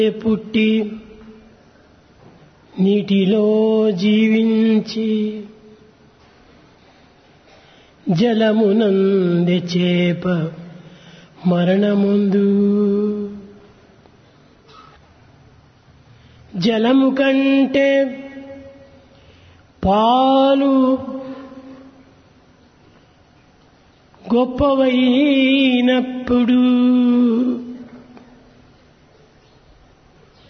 పుట్టి నీటిలో జీవించి జలమునందె చేప మరణముందు జలము కంటే పాలు గొప్పవైనప్పుడు